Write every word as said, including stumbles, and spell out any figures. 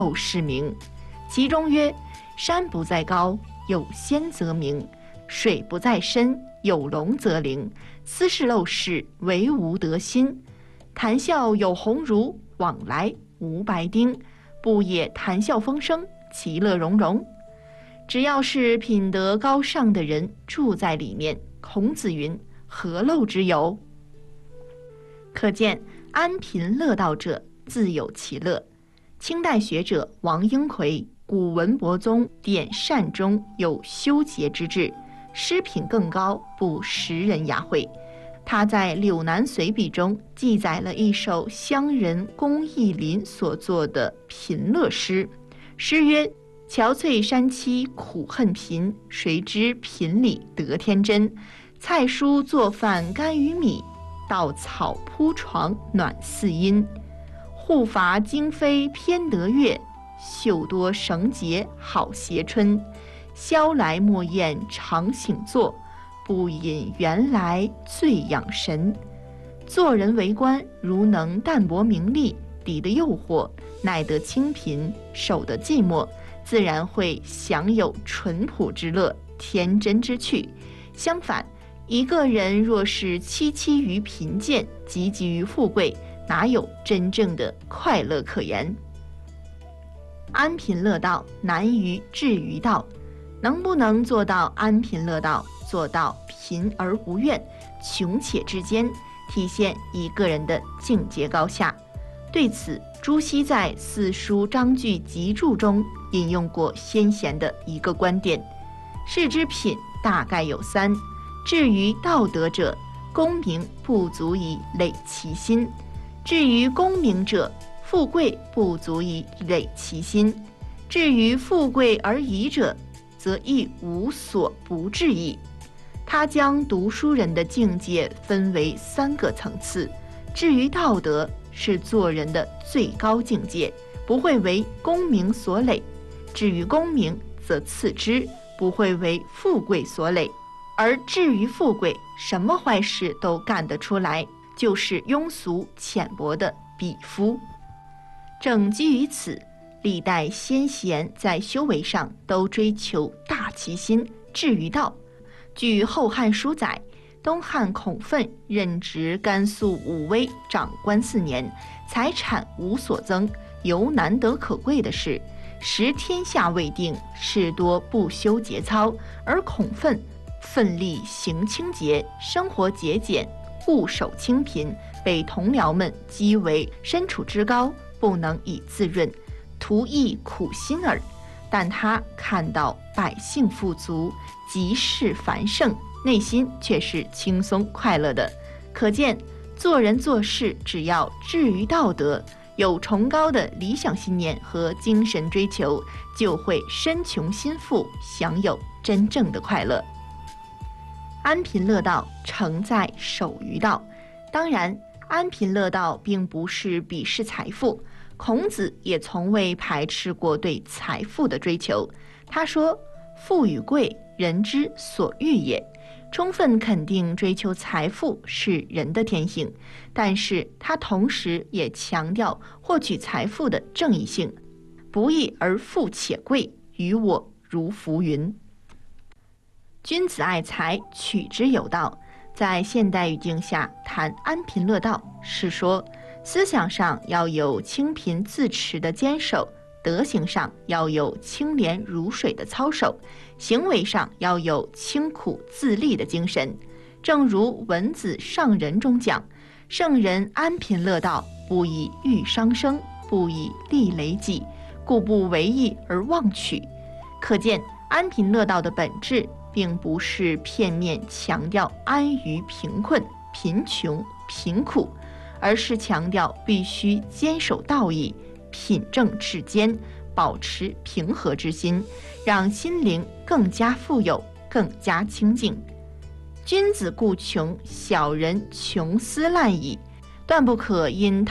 陋室名。其中曰：山不在高，有仙则名；水不在深，有龙则灵。斯是陋室，惟吾德馨。谈笑有鸿儒，往来无白丁。不也谈笑风生，其乐融融。只要是品德高尚的人住在里面，孔子云：何陋之有？可见安贫乐道者自有其乐。清代学者王英奎《古文博宗典善》中有修节之志，诗品更高，不识人雅会。他在《柳南随笔》中记载了一首乡人龚义林所作的贫乐诗。诗曰：憔悴山栖苦恨贫，谁知贫里得天真。菜蔬做饭甘于米，稻草铺床暖似阴。户乏经费偏得月，袖多绳结好携春。宵来莫厌常醒坐，不饮原来醉养神。做人为官，如能淡泊名利，抵得诱惑，耐得清贫，守得寂寞，自然会享有淳朴之乐，天真之趣。相反，一个人若是戚戚于贫贱，汲汲于富贵，哪有真正的快乐可言？安贫乐道难于志于道，能不能做到安贫乐道，做到贫而无怨，穷且之间，体现一个人的境界高下。对此，朱熹在《四书章句集注》中引用过先贤的一个观点：士之品大概有三，至于道德者，功名不足以累其心；至于功名者，富贵不足以累其心；至于富贵而已者，则亦无所不至矣。他将读书人的境界分为三个层次。至于道德，是做人的最高境界，不会为功名所累；至于功名，则次之，不会为富贵所累；而至于富贵，什么坏事都干得出来，就是庸俗浅薄的鄙夫。正基于此，历代先贤在修为上都追求大其心，至于道。据《后汉书》载，东汉孔奋任职甘肃武威长官四年，财产无所增，尤难得可贵的是，时天下未定，事多不修节操，而孔奋奋力行清节，生活节俭，固守清贫，被同僚们讥为身处之高，不能以自润，徒役苦心耳。但他看到百姓富足，集市繁盛，内心却是轻松快乐的。可见做人做事，只要至于道德，有崇高的理想信念和精神追求，就会身穷心富，享有真正的快乐。安贫乐道诚在守于道。当然，安贫乐道并不是鄙视财富，孔子也从未排斥过对财富的追求。他说：富与贵，人之所欲也。充分肯定追求财富是人的天性，但是他同时也强调获取财富的正义性。不义而富且贵，于我如浮云。君子爱财，取之有道。在现代语境下谈安贫乐道，是说思想上要有清贫自持的坚守，德行上要有清廉如水的操守，行为上要有清苦自立的精神。正如文子上人中讲：圣人安贫乐道，不以欲伤生，不以利累己，故不为义而忘取。可见安贫乐道的本质并不是片面强调安于贫困、贫穷、贫苦，而是强调必须坚守道义，品正至坚，保持平和之心，让心灵更加富有，更加清净。君子固穷，小人穷斯滥矣，断不可因